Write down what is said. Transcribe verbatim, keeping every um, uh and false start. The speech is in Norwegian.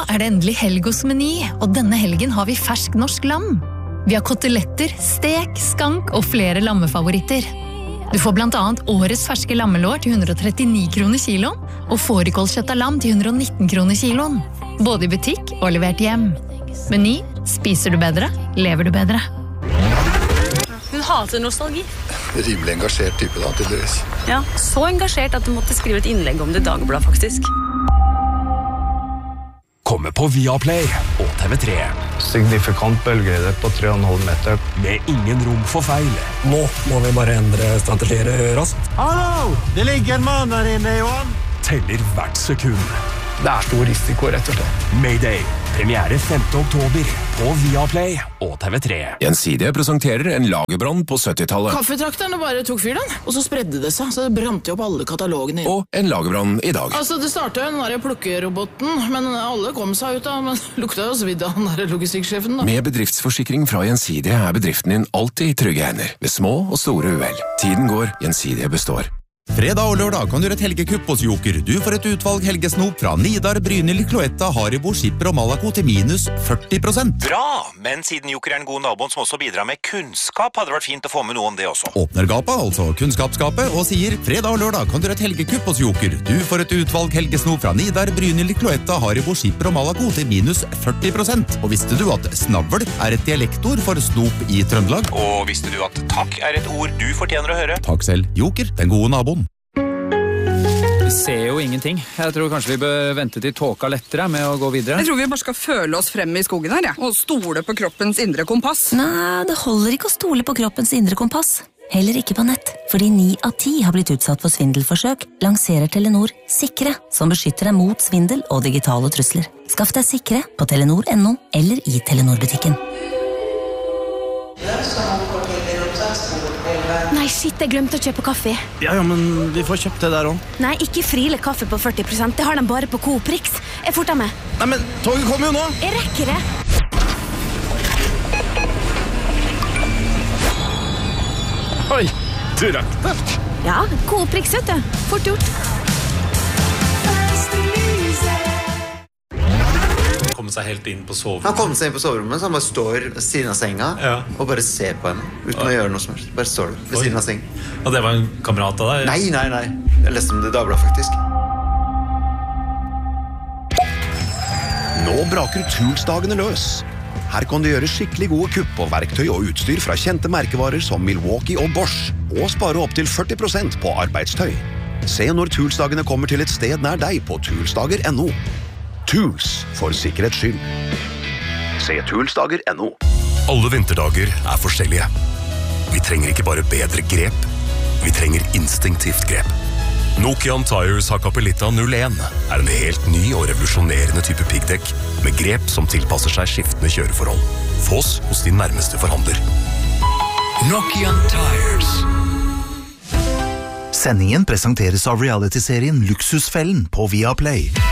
er det endelig helg hos Meny, og denne helgen har vi fersk norsk lam. Vi har koteletter, stek, skank og flere lammefavoritter. Du får blant annet årets ferske lammelår til hundre og trettini kroner kiloen, og fårikålkjøtt av lam til hundre og nitten kroner kiloen. Både i butikk og levert hjem. Meny, spiser du bedre, lever du bedre. Hun hater nostalgi. Rimelig engasjert type da, tydeligvis. Ja, så engasjert at du måtte skrive et innlegg om det i Dagbladet, faktisk. Kommer på Viaplay og T V tre. Signifikant bølgehøyde på tre komma fem meter. Med ingen rom for feil. Nå må vi bare endre strategier raskt. Hallo! Det ligger en mann der inne, Johan. Teller hvert sekund. Det er stor risiko, rett og slett. Mayday. Premiere femte oktober på Viaplay og T V tre. Gjensidige presenterer en lagerbrann på syttitallet. Kaffetrakterne bare tok fyr den, og så spredde det seg, så det brant jo opp alle katalogene inn. Og en lagerbrann i dag. Altså, det startet jo den der plukkeroboten, men alle kom seg ut da, men lukta jo svidd av den der logistikksjefen da. Med bedriftsforsikring fra Gjensidige er bedriften din alltid i trygge hender, ved små og store uhell. Tiden går, Gjensidige består. Fredag og lørdag kan du gjøre et helgekupp hos Joker. Du får et utvalg helgesnop fra Nidar, Brynhild, Cloetta, Haribo, Skipper og Malaco til minus førti prosent. Bra! Men siden Joker er en god naboen som også bidrar med kunnskap, hadde det vært fint å få med noe om det også. Åpner gapet, altså kunnskapsskapet, og sier fredag og lørdag kan du gjøre et helgekupp hos Joker. Du får et utvalg helgesnop fra Nidar, Brynhild, Cloetta, Haribo, Skipper og Malaco til minus førti prosent. Og visste du at snavl er et dialektord for snop i Trøndelag? Og visste du at takk er et ord du fortjener å høre? Takk selv, Joker, den gode naboen. Vi ser jo ingenting. Jeg tror kanskje vi bør vente til tåka lettere med å gå videre. Jeg tror vi bare skal føle oss frem i skogen her, ja. Og stole på kroppens indre kompass. Nei, det holder ikke å stole på kroppens indre kompass. Heller ikke på nett. Fordi ni av ti har blitt utsatt for svindelforsøk, lanserer Telenor Sikre, som beskytter deg mot svindel og digitale trusler. Skaff deg Sikre på telenor punktum no eller i Telenor-butikken. Nei, shit, jeg glemte å kjøpe kaffe. Ja, ja, men vi får kjøpt det der også. Nei, ikke Friele kaffe på førti prosent. Det har de bare på Coop Rix. Jeg forter meg. Nei, men toget kommer jo nå. Jeg rekker det. Oi, du rakk det. Ja, Coop Rix, vet du. Fort gjort. Komme seg helt inn på soverommet. Han kom seg inn på soverommet, så han bare står ved siden av senga ja. Og bare ser på henne, uten ja. Å gjøre noe som helst. Bare står der, ved siden av seng. Og det var en kamerat av deg? Nei, nei, nei. Jeg leste om det i Dagbladet, faktisk. Nå braker Toolsdagene løs. Her kan du gjøre skikkelig gode kupp på verktøy og utstyr fra kjente merkevarer som Milwaukee og Bosch, og spare opp til førti prosent på arbeidstøy. Se når Toolsdagene kommer til et sted nær deg på toolsdager punktum no. Tools, for sikkerhets skyld. Se toolsdager punktum no. Alle vinterdager er forskjellige. Vi trenger ikke bare bedre grep, vi trenger instinktivt grep. Nokian Tires Hakkapeliitta null en er en helt ny og revolusjonerende type piggdekk med grep som tilpasser seg skiftende kjøreforhold. Få oss hos din nærmeste forhandler. Nokian Tires. Sendingen presenteres av reality-serien Luksusfellen på Viaplay.